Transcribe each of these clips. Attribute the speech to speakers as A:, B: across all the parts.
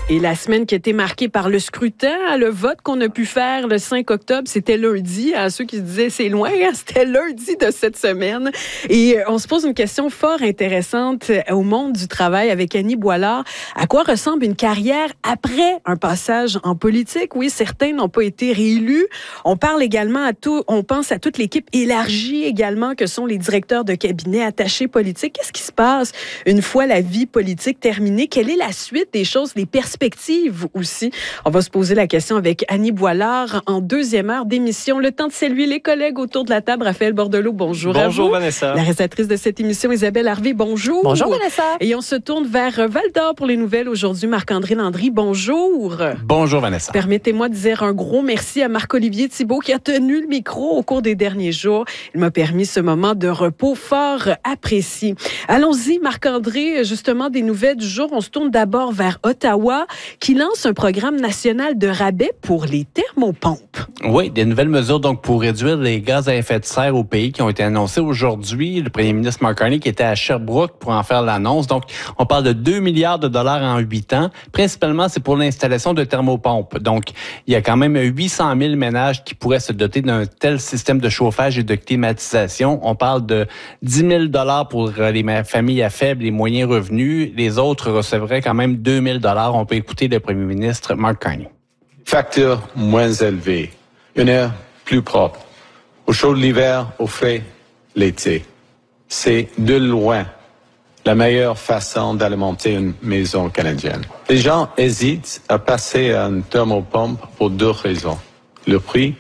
A: Et la semaine qui a été marquée par le scrutin, le vote qu'on a pu faire le 5 octobre, c'était lundi. À ceux qui se disaient c'est loin, c'était lundi de cette semaine. Et on se pose une question fort intéressante au monde du travail avec Annie Boilard. À quoi ressemble une carrière après un passage en politique? Oui, certains n'ont pas été réélus. On parle également on pense à toute l'équipe élargie également que sont les directeurs de cabinet attachés politiques. Qu'est-ce qui se passe une fois la vie politique terminée? Quelle est la suite des choses, les perspectives aussi? On va se poser la question avec Annie Boilard en deuxième heure d'émission. Le temps de saluer les collègues autour de la table. Raphaël Bordelot, bonjour à vous.
B: Bonjour Vanessa.
A: La réalisatrice de cette émission, Isabelle Harvey, bonjour.
C: Bonjour Vanessa.
A: Et on se tourne vers Val-d'Or pour les nouvelles aujourd'hui. Marc-André Landry, bonjour.
B: Bonjour Vanessa.
A: Permettez-moi de dire un gros merci à Marc-Olivier Thibault qui a tenu le micro au cours des derniers jours. Il m'a permis ce moment de repos fort apprécié. Allons-y, Marc-André, justement des nouvelles du jour. On se tourne d'abord vers Ottawa qui lance un programme national de rabais pour les thermopompes.
B: Oui, des nouvelles mesures donc pour réduire les gaz à effet de serre au pays qui ont été annoncées aujourd'hui. Le premier ministre Mark Carney qui était à Sherbrooke pour en faire l'annonce. Donc, on parle de 2 milliards de dollars en 8 ans. Principalement, c'est pour l'installation de thermopompes. Donc, il y a quand même 800 000 ménages qui pourraient se doter d'un tel système de chauffage et de climatisation. On parle de 10 000 dollars pour les familles à faibles et moyens revenus. Les autres recevraient quand même 2 000 dollars. On peut écouter le premier ministre Mark Carney.
D: Factures moins élevées, une air plus propre, au chaud de l'hiver, au frais l'été. C'est de loin la meilleure façon d'alimenter une maison canadienne. Les gens hésitent à passer à une thermopompe pour deux raisons. Le prix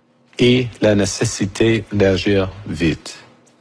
D: et la nécessité d'agir vite.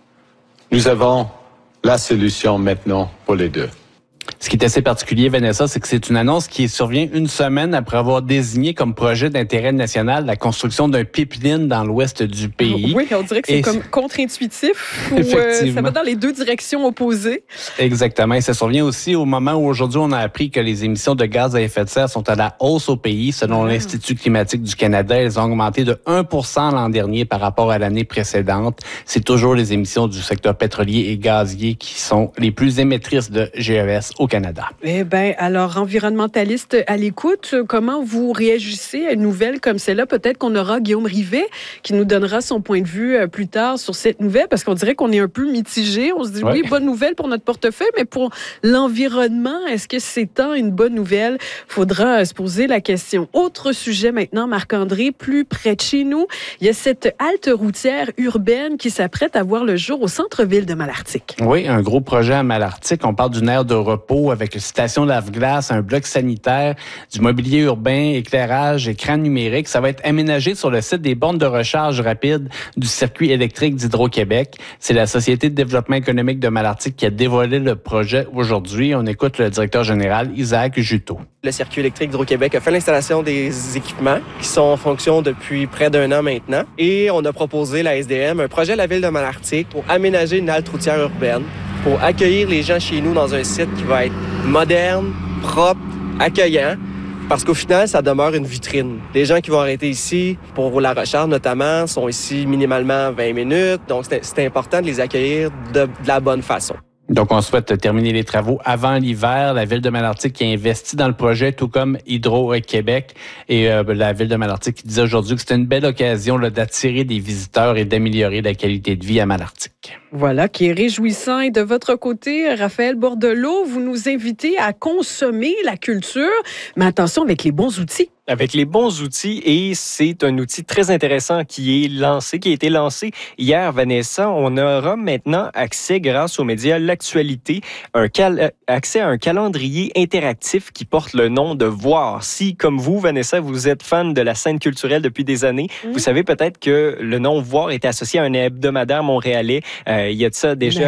D: Nous avons la solution maintenant pour les deux.
B: Ce qui est assez particulier, Vanessa, c'est que c'est une annonce qui survient une semaine après avoir désigné comme projet d'intérêt national la construction d'un pipeline dans l'ouest du pays.
A: Oui, on dirait que c'est comme contre-intuitif. Ça va dans les deux directions opposées.
B: Exactement. Et ça survient aussi au moment où aujourd'hui on a appris que les émissions de gaz à effet de serre sont à la hausse au pays. Selon l'Institut climatique du Canada, elles ont augmenté de 1% l'an dernier par rapport à l'année précédente. C'est toujours les émissions du secteur pétrolier et gazier qui sont les plus émettrices de GES au Canada.
A: Eh bien, alors, environnementaliste à l'écoute, comment vous réagissez à une nouvelle comme celle-là? Peut-être qu'on aura Guillaume Rivet qui nous donnera son point de vue plus tard sur cette nouvelle, parce qu'on dirait qu'on est un peu mitigé. On se dit, oui, bonne nouvelle pour notre portefeuille, mais pour l'environnement, est-ce que c'est tant une bonne nouvelle? Faudra se poser la question. Autre sujet maintenant, Marc-André, plus près de chez nous, il y a cette halte routière urbaine qui s'apprête à voir le jour au centre-ville de Malartic.
B: Oui, un gros projet à Malartic. On parle d'une aire de repos avec une station lave-glace, un bloc sanitaire, du mobilier urbain, éclairage, écran numérique. Ça va être aménagé sur le site des bornes de recharge rapide du circuit électrique d'Hydro-Québec. C'est la Société de développement économique de Malartic qui a dévoilé le projet aujourd'hui. On écoute le directeur général, Isaac Juteau.
E: Le circuit électrique d'Hydro-Québec a fait l'installation des équipements qui sont en fonction depuis près d'un an maintenant. Et on a proposé la SDM, un projet à la ville de Malartic pour aménager une halte routière urbaine, pour accueillir les gens chez nous dans un site qui va être moderne, propre, accueillant, parce qu'au final, ça demeure une vitrine. Les gens qui vont arrêter ici, pour la recharge notamment, sont ici minimalement 20 minutes, donc c'est important de les accueillir de la bonne façon.
B: Donc, on souhaite terminer les travaux avant l'hiver. La Ville de Malartic qui a investi dans le projet, tout comme Hydro-Québec. Et la Ville de Malartic qui disait aujourd'hui que c'était une belle occasion d'attirer des visiteurs et d'améliorer la qualité de vie à Malartic.
A: Voilà, qui est réjouissant. Et de votre côté, Raphaël Bordelot, vous nous invitez à consommer la culture, mais attention avec les bons outils.
C: Avec les bons outils, et c'est un outil très intéressant qui a été lancé hier, Vanessa. On aura maintenant accès, grâce aux médias L'Actualité, accès à un calendrier interactif qui porte le nom de Voir. Si, comme vous, Vanessa, vous êtes fan de la scène culturelle depuis des années, vous savez peut-être que le nom Voir est associé à un hebdomadaire montréalais. Il y a de ça déjà